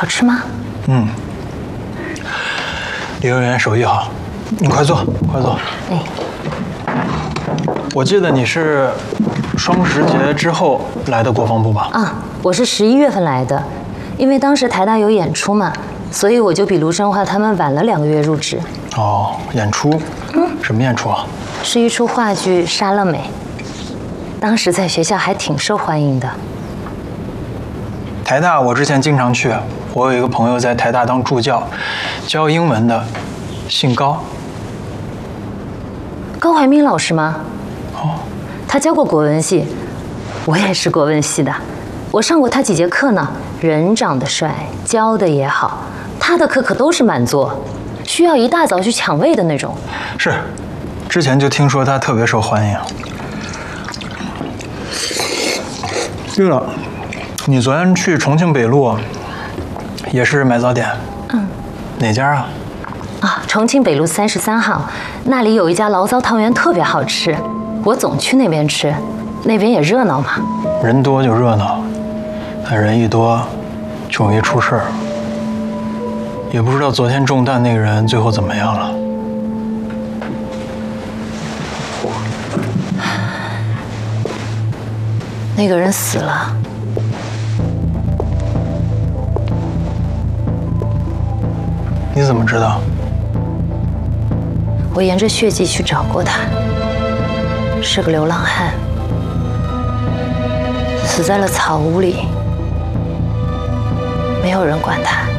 好吃吗？ 嗯，李幼员手艺好，你快坐，快坐。 哎， 我记得你是双十节之后来的国防部吧？ 啊，我是11月份来的，因为当时台大有演出嘛，所以我就比卢生化他们晚了2个月入职。 哦，演出？什么演出啊？ 是一出话剧《莎乐美》，当时在学校还挺受欢迎的。 台大我之前经常去，我有一个朋友在台大当助教，教英文的，姓高。 高怀民老师吗？ 哦， 他教过国文系，我也是国文系的，我上过他几节课呢。人长得帅，教的也好，他的课可都是满座，需要一大早去抢位的那种。 是，之前就听说他特别受欢迎。对了，你昨天去重庆北路，也是买早点？ 嗯， 哪家啊？ 啊，重庆北路33号，那里有一家醪糟汤圆特别好吃，我总去那边吃，那边也热闹嘛。 人多就热闹，但人一多就容易出事儿。也不知道昨天中弹那个人最后怎么样了。 那个人死了。 你怎么知道？ 我沿着血迹去找过他，是个流浪汉，死在了草屋里，没有人管他。